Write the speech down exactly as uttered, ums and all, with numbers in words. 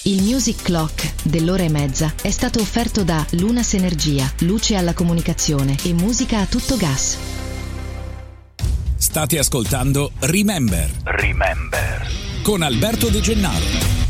Il Music Clock dell'ora e mezza è stato offerto da Lunas Energia, luce alla comunicazione e musica a tutto gas. State ascoltando Remember. Remember. Con Alberto De Gennaro.